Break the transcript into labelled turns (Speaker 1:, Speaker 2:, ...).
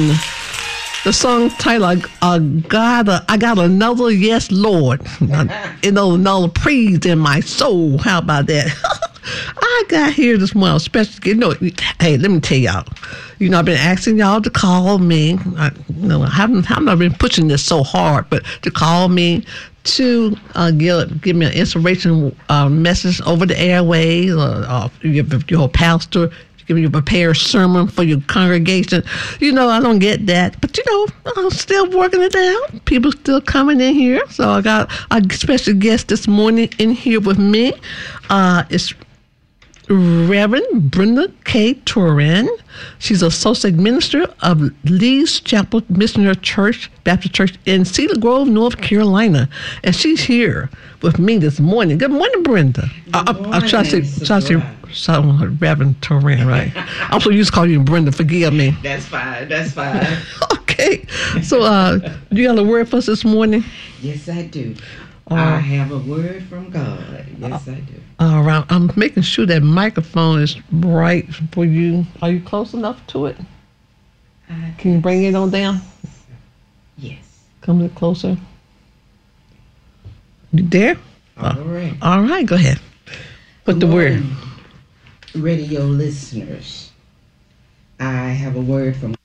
Speaker 1: sing the song titled, I got another yes, Lord. Another praise in my soul. How about that? I got here this morning, especially, hey, let me tell y'all. I've been asking y'all to call me. I haven't been pushing this so hard, but to call me to give me an inspiration message over the airways, or your pastor, give you a prepared sermon for your congregation. I don't get that, but I'm still working it out. People still coming in here, so I got a special guest this morning in here with me. It's Reverend Brenda K. Turin. She's associate minister of Lee's Chapel Missionary Church, Baptist Church in Cedar Grove, North Carolina. And she's here with me this morning. Good morning, Brenda. I'm trying to say Reverend Turin, right? I'm so used to calling you Brenda. Forgive me.
Speaker 2: That's fine.
Speaker 1: Okay. So, do you have a word for us this morning?
Speaker 2: Yes, I do. I have a word from God. Yes, I do.
Speaker 1: All right. I'm making sure that microphone is right for you. Are you close enough to it? Can you bring it on down?
Speaker 2: Yes.
Speaker 1: Come a little closer. You there?
Speaker 2: All right.
Speaker 1: All right. Go ahead. Put the word.
Speaker 2: Radio listeners, I have a word from